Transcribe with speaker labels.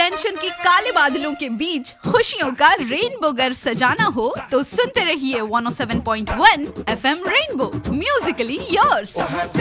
Speaker 1: Tension की काले बादलों के बीच खुशियों का रेनबो गर सजाना हो तो सुनते रहिए 107.1 FM रेनबो, म्यूजिकली योर्स।